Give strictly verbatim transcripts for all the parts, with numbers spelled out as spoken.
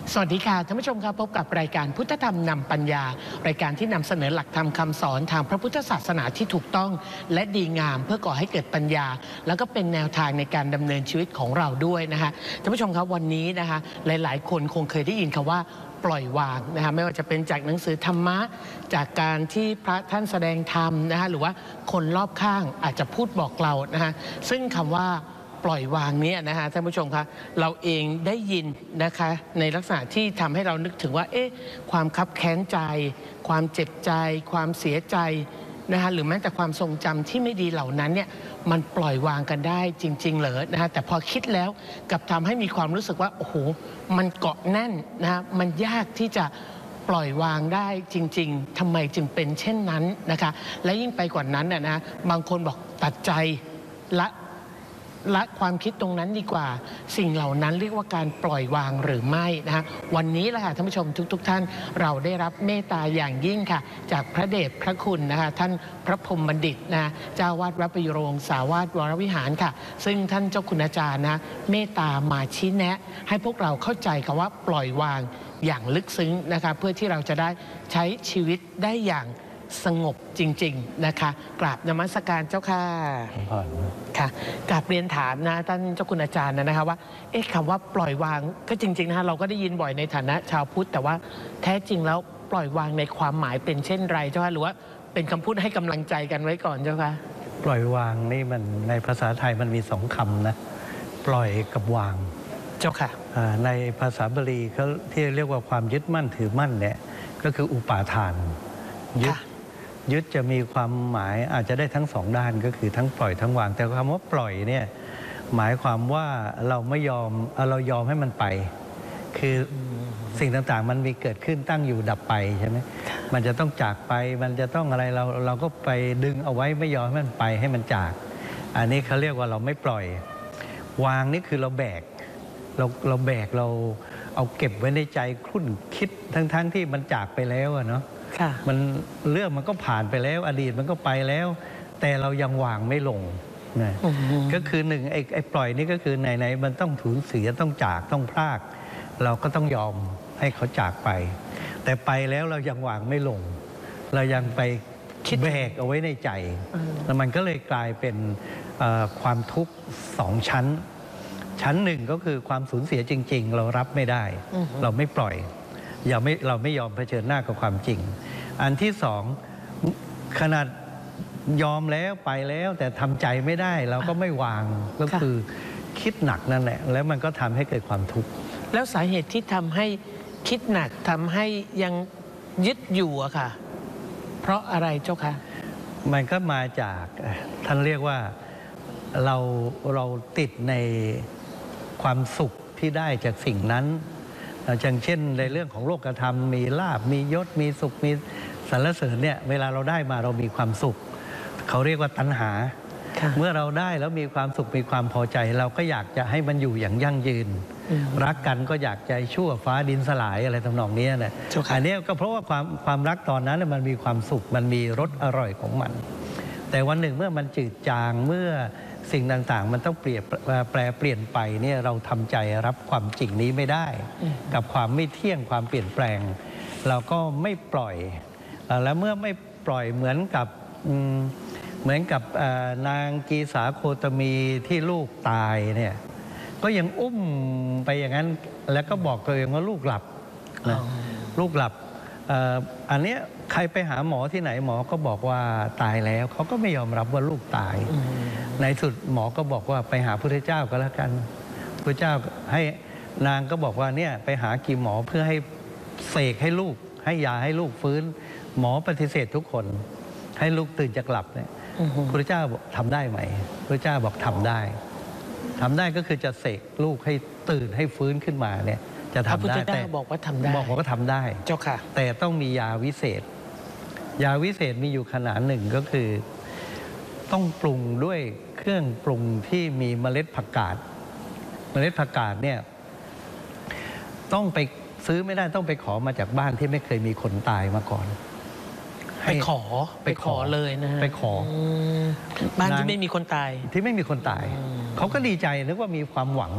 สวัสดีค่ะท่านผู้ชมครับพบกับรายการพุทธธรรมนำปัญญารายการที่นำเสนอหลักธรรมคำสอนทางพระพุทธศาสนาที่ถูกต้องและดีงามเพื่อก่อให้เกิดปัญญาแล้วก็เป็นแนวทางในการดำเนินชีวิตของเราด้วยนะคะท่านผู้ชมครับวันนี้นะคะหลายๆคนคงเคยได้ยินคำว่าปล่อยวางนะคะไม่ว่าจะเป็นจากหนังสือธรรมะจากการที่พระท่านแสดงธรรมนะคะหรือว่าคนรอบข้างอาจจะพูดบอกเรานะคะซึ่งคำว่าปล่อยวางนี้นะคะท่านผู้ชมคะเราเองได้ยินนะคะในลักษณะที่ทำให้เรานึกถึงว่าเอ๊ะความคับแค้นใจความเจ็บใจความเสียใจนะคะหรือแม้แต่ความทรงจำที่ไม่ดีเหล่านั้นเนี่ยมันปล่อยวางกันได้จริงๆเหรอนะคะแต่พอคิดแล้วกับทำให้มีความรู้สึกว่าโอ้โหมันเกาะแน่นนะคะมันยากที่จะปล่อยวางได้จริงๆทำไมจึงเป็นเช่นนั้นนะคะและยิ่งไปกว่านั้นน่ะนะบางคนบอกตัดใจละละความคิดตรงนั้นดีกว่าสิ่งเหล่านั้นเรียกว่าการปล่อยวางหรือไม่นะคะวันนี้แหละค่ะท่านผู้ชมทุกๆ ท, ท่านเราได้รับเมตตาอย่างยิ่งค่ะจากพระเดชพระคุณนะคะท่านพระพรหมบัณฑิตนะเจ้าวาดวัดประยุรงสาวาสวรวิหารค่ะซึ่งท่านเจ้าคุณอาจารย์นะเมตตามาชี้แนะให้พวกเราเข้าใจคำว่าปล่อยวางอย่างลึกซึ้งนะคะเพื่อที่เราจะได้ใช้ชีวิตได้อย่างสงบจริงๆนะคะกราบนมัสการเจ้าค่ะค่ะกราบเรียนถามนะท่านเจ้าคุณอาจารย์นะคะว่าเอ๊ะคำว่าปล่อยวางก็จริงๆนะคะเราก็ได้ยินบ่อยในฐานะชาวพุทธแต่ว่าแท้จริงแล้วปล่อยวางในความหมายเป็นเช่นไรเจ้าค่ะหรือว่าเป็นคำพูดให้กำลังใจกันไว้ก่อนเจ้าค่ะปล่อยวางนี่มันในภาษาไทยมันมีสองคำนะปล่อยกับวางเจ้าค่ะในภาษาบาลีเขาที่เรียกว่าความยึดมั่นถือมั่นเนี่ยก็คืออุปาทานยึดยึดจะมีความหมายอาจจะได้ทั้งสองด้านก็คือทั้งปล่อยทั้งวางแต่คำว่าปล่อยเนี่ยหมายความว่าเราไม่ยอมเรายอมให้มันไปคือสิ่งต่างๆมันมีเกิดขึ้นตั้งอยู่ดับไปใช่ไหมมันจะต้องจากไปมันจะต้องอะไรเราเราก็ไปดึงเอาไว้ไม่ยอมให้มันไปให้มันจากอันนี้เขาเรียกว่าเราไม่ปล่อยวางนี่คือเราแบกเราเราแบกเราเอาเก็บไว้ในใจครุ่นคิดทั้งๆที่มันจากไปแล้วอะเนาะมันเรื่องมันก็ผ่านไปแล้วอดีตมันก็ไปแล้วแต่เรายังวางไม่ลงนะก็คือหนึ่งไอ้ไอ้ปล่อยนี่ก็คือไหนๆมันต้องสูญเสียต้องจากต้องพลากเราก็ต้องยอมให้เขาจากไปแต่ไปแล้วเรายังวางไม่ลงเรายังไปแบกเอาไว้ในใจแล้วมันก็เลยกลายเป็นความทุกข์สองชั้นชั้นหนึ่งก็คือความสูญเสียจริงๆเรารับไม่ได้เราไม่ปล่อยอย่าไม่เราไม่ยอมเผชิญหน้ากับความจริงอันที่สองขนาดยอมแล้วไปแล้วแต่ทำใจไม่ได้เราก็ไม่วางก็คือคิดหนักนั่นแหละแล้วมันก็ทำให้เกิดความทุกข์แล้วสาเหตุที่ทำให้คิดหนักทำให้ยังยึดอยู่อะค่ะเพราะอะไรเจ้าคะมันก็มาจากท่านเรียกว่าเราเราติดในความสุขที่ได้จากสิ่งนั้นอย่างเช่นในเรื่องของโลกธรรมมีลาภมียศมีสุขมีสรรเสริญเนี่ยเวลาเราได้มาเรามีความสุขเขาเรียกว่าตัณหาเมื่อเราได้แล้วมีความสุขมีความพอใจเราก็อยากจะให้มันอยู่อย่างยั่งยืนรักกันก็อยากใจชั่วฟ้าดินสลายอะไรทำนองนี้นะอันนี้ก็เพราะว่าความความรักตอนนั้นมันมีความสุขมันมีรสอร่อยของมันแต่วันหนึ่งเมื่อมันจืดจางเมื่อสิ่งต่างๆมันต้องเปลี่ยนแปลเปลี่ยนไปเนี่ยเราทำใจรับความจริงนี้ไม่ได้กับความไม่เที่ยงความเปลี่ยนแปลงเราก็ไม่ปล่อยแล้วเมื่อไม่ปล่อยเหมือนกับเหมือนกับนางกีสาโคตมีที่ลูกตายเนี่ยก็ยังอุ้มไปอย่างนั้นแล้วก็บอกตัวเองว่าลูกหลับนะลูกหลับอันนี้ใครไปหาหมอที่ไหนหมอก็บอกว่าตายแล้วเขาก็ไม่ยอมรับว่าลูกตายในสุดหมอก็บอกว่าไปหาพระพุทธเจ้าก็แล้วกันพระเจ้าให้นางก็บอกว่าเนี่ยไปหากี่หมอเพื่อให้เสกให้ลูกให้ยาให้ลูกฟื้นหมอปฏิเสธทุกคนให้ลูกตื่นจากหลับเนี่ยพระเจ้าบอกทำได้ไหมพระเจ้าบอกทำได้ทำได้ก็คือจะเสกลูกให้ตื่นให้ฟื้นขึ้นมาเนี่ยจะทำได้แต่บอกว่าทำได้บอกว่าทำได้เจ้าค่ะแต่ต้องมียาวิเศษยาวิเศษมีอยู่ขนาดหนึ่งก็คือต้องปรุงด้วยเครื่องปรุงที่มีเมล็ดผักกาดเมล็ดผักกาดเนี่ยต้องไปซื้อไม่ได้ต้องไปขอมาจากบ้านที่ไม่เคยมีคนตายมาก่อนไปขอไปขอเลยนะไปขอบ้านที่ไม่มีคนตายที่ไม่มีคนตายเขาก็ดีใจนึกว่ามีความหวังไง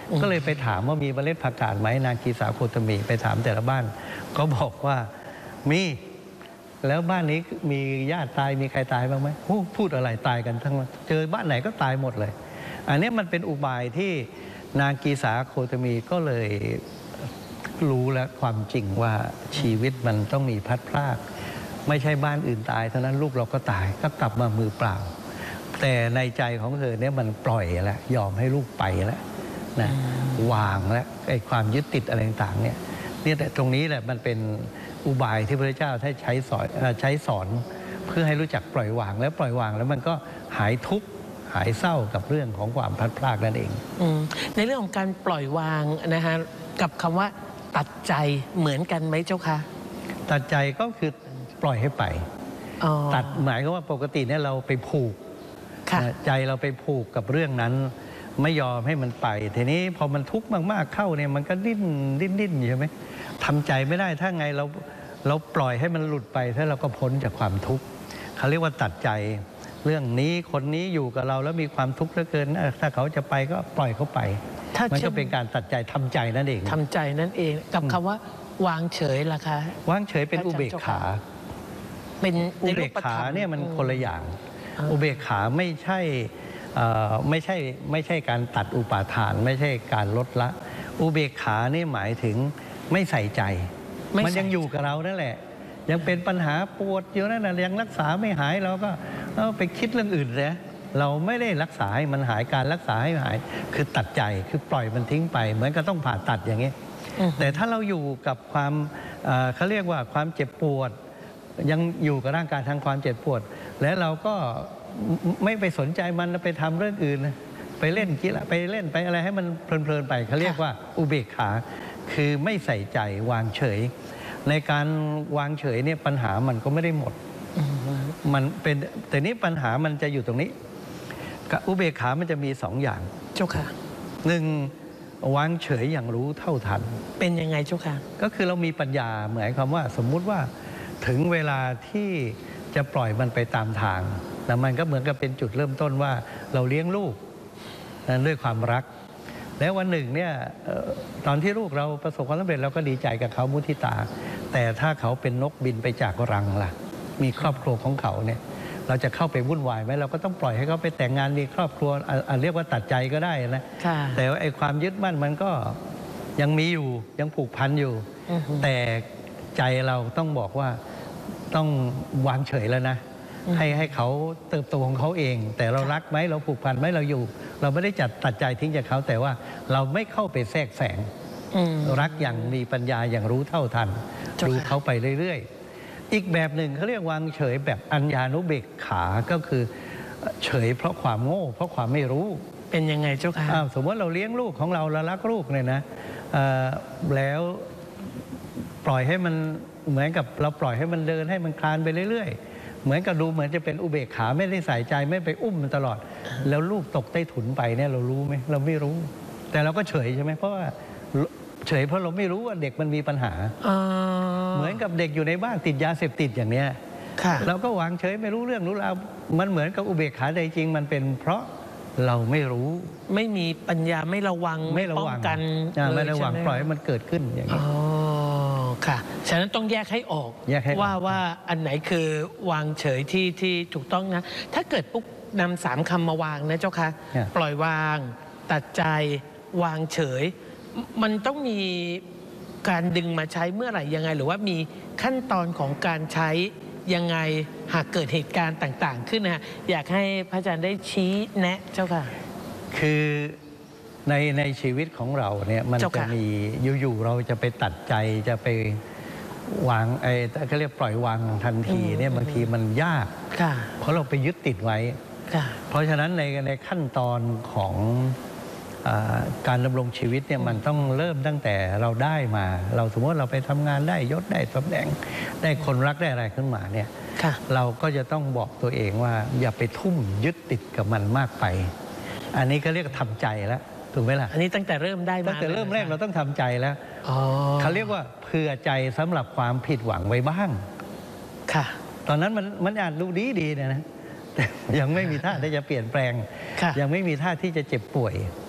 ก็เลยไปถามว่ามีเมล็ดผักกาดไหมนางกีสาโคตมีไปถามแต่ละบ้านก็บอกว่ามีแล้วบ้านนี้มีญาติตายมีใครตายบ้างไหมพูดอะไรตายกันทั้งนั้นเจอบ้านไหนก็ตายหมดเลยอันนี้มันเป็นอุบายที่นางกีสาโคตมีก็เลยรู้แล้วความจริงว่าชีวิตมันต้องมีพัดพรากไม่ใช่บ้านอื่นตายเท่านั้นลูกเราก็ตายก็กลับมามือเปล่าแต่ในใจของเธอเนี่ยมันปล่อยแล้วยอมให้ลูกไปแล้วนะวางแล้วไอ้ความยึดติดอะไรต่างๆเนี่ยเนี่ยแต่ตรงนี้แหละมันเป็นอุบายที่พระเจ้าได้ใช้สอนใช้สอนเพื่อให้รู้จักปล่อยวางแล้วปล่อยวางแล้วมันก็หายทุกข์หายเศร้ากับเรื่องของความพลัดพรากนั่นเองในเรื่องของการปล่อยวางนะฮะกับคำว่าตัดใจเหมือนกันไหมเจ้าคะตัดใจก็คือปล่อยให้ไปตัดหมายก็ว่าปกติเนี่ยเราไปผูกใจเราไปผูกกับเรื่องนั้นไม่ยอมให้มันไปทีนี้พอมันทุกข์มากๆเข้าเนี่ยมันก็ดิ้นดิ้นดิ้นใช่ไหมทำใจไม่ได้ถ้าไงเราเราปล่อยให้มันหลุดไปถ้าเราก็พ้นจากความทุกข์เขาเรียกว่าตัดใจเรื่องนี้คนนี้อยู่กับเราแล้วมีความทุกข์เหลือเกินถ้าเขาจะไปก็ปล่อยเขาไปมันก็เป็นการตัดใจทำใจนั่นเองทำใจนั่นเองกับคำว่าวางเฉยล่ะคะวางเฉยเป็นอุเบกขาเป็นอุเบกขาเนี่ยมันคนละอย่างอุเบกขาไม่ใช่ไม่ใช่ไม่ใช่การตัดอุปาทานไม่ใช่การลดละอุเบกขานี่หมายถึงไม่ใส่ใจมันยังอยู่กับเรานั่นแหละยังเป็นปัญหาปวดอยู่นั่นแหละยังรักษาไม่หายเราก็ไปคิดเรื่องอื่นเลยเราไม่ได้รักษาให้มันหายการรักษาให้หายคือตัดใจคือปล่อยมันทิ้งไปเหมือนกับต้องผ่าตัดอย่างนี้แต่ถ้าเราอยู่กับความเขาเรียกว่าความเจ็บปวดยังอยู่กับร่างกายทางความเจ็บปวดและเราก็ไม่ไปสนใจมันไปทำเรื่องอื่นไปเล่นกีฬาไปเล่นไปอะไรให้มันเพลินๆไปเขาเรียกว่าอุเบกขาคือไม่ใส่ใจวางเฉยในการวางเฉยเนี่ยปัญหามันก็ไม่ได้หมดมันเป็นแต่นี้ปัญหามันจะอยู่ตรงนี้กับอุเบกขามันจะมีสองอย่างเจ้าค่ะหนึ่งวางเฉยอย่างรู้เท่าทันเป็นยังไงเจ้าค่ะก็คือเรามีปัญญาหมายความว่าสมมุติว่าถึงเวลาที่จะปล่อยมันไปตามทางแล้วมันก็เหมือนกับเป็นจุดเริ่มต้นว่าเราเลี้ยงลูกด้วยความรักแล้ววันหนึ่งเนี่ยตอนที่ลูกเราประสบความสำเร็จเราก็ดีใจกับเขามุทิตาแต่ถ้าเขาเป็นนกบินไปจากรังล่ะมีครอบครัวของเขาเนี่ยเราจะเข้าไปวุ่นวายไหมเราก็ต้องปล่อยให้เขาไปแต่งงานมีครอบครัวเรียกว่าตัดใจก็ได้นะแต่ว่าไอ้ความยึดมั่นมันก็ยังมีอยู่ยังผูกพันอยู่แต่ใจเราต้องบอกว่าต้องวางเฉยแล้วนะให้ให้เขาเติบโตของเขาเองแต่เรารักไหมเราผูกพันไหมเราอยู่เราไม่ได้จัดตัดใจทิ้งจากเขาแต่ว่าเราไม่เข้าไปแทรกแซงรักอย่างมีปัญญาอย่างรู้เท่าทันดูเขาไปเรื่อยๆอีกแบบหนึ่งเขาเรียกวางเฉยแบบอัญญานุเบกขาก็คือเฉยเพราะความโง่เพราะความไม่รู้เป็นยังไงเจ้าค่ะสมมติเราเลี้ยงลูกของเราเรารักลูกเนี่ยนะแล้วปล่อยให้มันเหมือนกับเราปล่อยให้มันเดินให้มันคลานไปเรื่อยๆเหมือนกับดูเหมือนจะเป็นอุเบกขาไม่ได้ใส่ใจไม่ไปอุ้มมันตลอดแล้วลูกตกใต้ถุนไปเนี่ยเรารู้ไหมเราไม่รู้แต่เราก็เฉยใช่ไหมเพราะว่าเฉยเพราะเราไม่รู้ว่าเด็กมันมีปัญหาเหมือนกับเด็กอยู่ในบ้านติดยาเสพติดอย่างเนี้ยเราก็วางเฉยไม่รู้เรื่องรู้ราวมันเหมือนกับอุเบกขาใดจริงมันเป็นเพราะเราไม่รู้ไม่มีปัญญาไม่ระวังไม่ป้องกันไม่ระวังปล่อยให้มันเกิดขึ้นอย่างนี้ค่ะฉะนั้นต้องแยกให้ออกว่าว่าอันไหนคือวางเฉยที่ที่ถูกต้องนะถ้าเกิดปุ๊บนำสามคำมาวางนะเจ้าค่ะปล่อยวางตัดใจวางเฉยมันต้องมีการดึงมาใช้เมื่อไหร่ยังไงหรือว่ามีขั้นตอนของการใช้ยังไงหากเกิดเหตุการณ์ต่างๆขึ้นนะอยากให้พระอาจารย์ได้ชี้แนะเจ้าค่ะคือในในชีวิตของเราเนี่ยมันจะมีอยู่ๆเราจะไปตัดใจจะไปวางไอ้เขาเรียกปล่อยวางทันทีเนี่ยบางทีมันยากเพราะเราไปยึดติดไว้เพราะฉะนั้นในในขั้นตอนของการดำรงชีวิตเนี่ยมันต้องเริ่มตั้งแต่เราได้มาเราสมมติเราไปทำงานได้ยศได้ตำแหน่งได้คนรักได้อะไรขึ้นมาเนี่ยเราก็จะต้องบอกตัวเองว่าอย่าไปทุ่มยึดติดกับมันมากไปอันนี้ก็เรียกทำใจแล้วถูกไหมล่ะอันนี้ตั้งแต่เริ่มได้มาตั้งแต่เริ่มแรกเราต้องทำใจแล้วเขาเรียกว่าเผื่อใจสำหรับความผิดหวังไว้บ้างค่ะตอนนั้นมันมันอาจดูดีดีเนี่ยนะแต่ยังไม่มีท่าที่จะเปลี่ยนแปลงยังไม่มีท่าที่จะเจ็บป่วย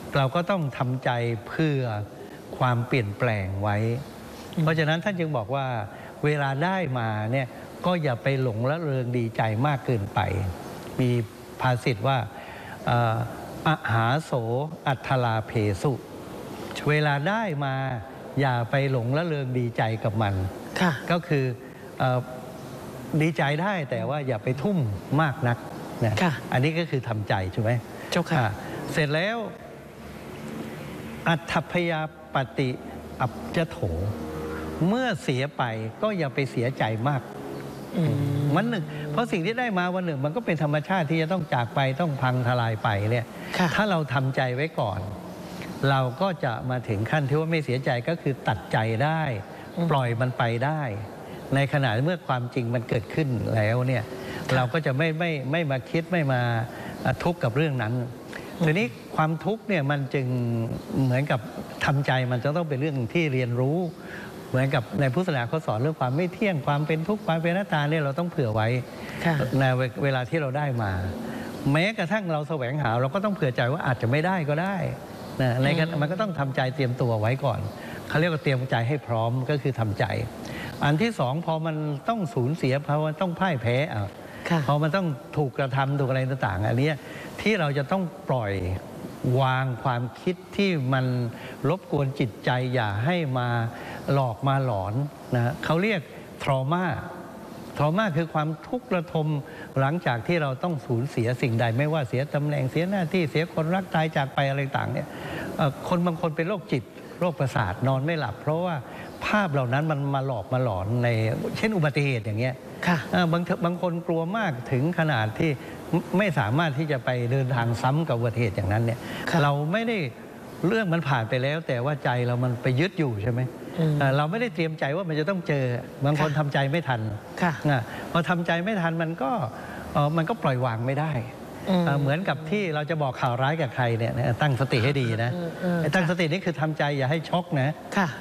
เราก็ต้องทำใจเพื่อความเปลี่ยนแปลงไว้ เพราะฉะนั้นท่านจึงบอกว่าเวลาได้มาเนี่ยก็อย่าไปหลงละเริงดีใจมากเกินไป มีภาษิตว่าอหาโสอัทธลาเพสุเวลาได้มาอย่าไปหลงละเริงดีใจกับมันก็คือดีใจได้แต่ว่าอย่าไปทุ่มมากนักนะอันนี้ก็คือทำใจใช่ไหมเจ้าค่ะเสร็จแล้วอัตถพยาปฏิอัปจโถเมื่อเสียไปก็อย่าไปเสียใจมากวันหนึ่งเพราะสิ่งที่ได้มาวันหนึ่งมันก็เป็นธรรมชาติที่จะต้องจากไปต้องพังทลายไปเนี่ยถ้าเราทำใจไว้ก่อนเราก็จะมาถึงขั้นที่ว่าไม่เสียใจก็คือตัดใจได้ปล่อยมันไปได้ในขณะเมื่อความจริงมันเกิดขึ้นแล้วเนี่ยเราก็จะไม่ไม่ไม่มาคิดไม่มาทุกข์กับเรื่องนั้นทีนี้ความทุกข์เนี่ยมันจึงเหมือนกับทำใจมันจะต้องเป็นเรื่องที่เรียนรู้เหมือนกับในพุทธศาสนาเขาสอนเรื่องความไม่เที่ยงความเป็นทุกข์ความเป็นอนัตตาเนี่ยเราต้องเผื่อไว้ในเวลาที่เราได้มาแม้กระทั่งเราแสวงหาเราก็ต้องเผื่อใจว่าอาจจะไม่ได้ก็ได้นะในมันก็ต้องทำใจเตรียมตัวไว้ก่อนเขาเรียกว่าเตรียมใจให้พร้อมก็คือทำใจอันที่สองพอมันต้องสูญเสียเพราะว่าต้องพ่ายแพ้อ่ะพอมันต้องถูกกระทำถูกอะไรต่างๆอันนี้ที่เราจะต้องปล่อยวางความคิดที่มันรบกวนจิตใจอย่าให้มาหลอกมาหลอนนะเขาเรียกทรมาทรมาคือความทุกข์ระทมหลังจากที่เราต้องสูญเสียสิ่งใดไม่ว่าเสียตำแหน่งเสียหน้าที่เสียคนรักตายจากไปอะไรต่างเนี่ยคนบางคนเป็นโรคจิตโรคประสาทนอนไม่หลับเพราะว่าภาพเหล่านั้นมันมาหลอกมาหลอนในเช่นอุบัติเหตุอย่างเงี้ยบางบางคนกลัวมากถึงขนาดที่ไม่สามารถที่จะไปเดินทางซ้ำกับอุบัติเหตุอย่างนั้นเนี่ยเราไม่ได้เรื่องมันผ่านไปแล้วแต่ว่าใจเรามันไปยึดอยู่ใช่ไหมเราไม่ได้เตรียมใจว่ามันจะต้องเจอบางคนทำใจไม่ทันพอทำใจไม่ทันมันก็มันก็ปล่อยวางไม่ได้เหมือนกับที่เราจะบอกข่าวร้ายกับใครเนี่ยตั้งสติให้ดีนะตั้งสตินี่คือทำใจอย่าให้ช็อกนะ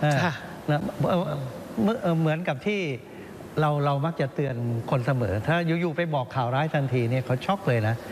เหมือนกับที่เราเรามักจะเตือนคนเสมอถ้าอยู่ๆไปบอกข่าวร้ายทันทีเนี่ยเขาช็อกเลยนะ